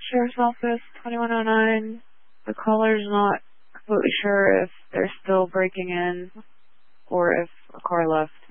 Sheriff's Office, 2109. The caller's not completely sure if they're still breaking in or if a car left.